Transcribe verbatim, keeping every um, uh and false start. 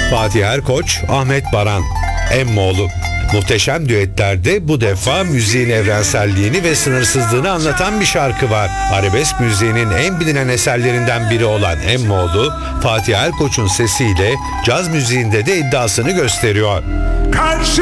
Fatih Erkoç, Ahmet Baran, Emmoğlu. Muhteşem düetlerde bu defa müziğin evrenselliğini ve sınırsızlığını anlatan bir şarkı var. Arabesk müziğinin en bilinen eserlerinden biri olan Emmoğlu, Fatih Erkoç'un sesiyle caz müziğinde de iddiasını gösteriyor. Karşı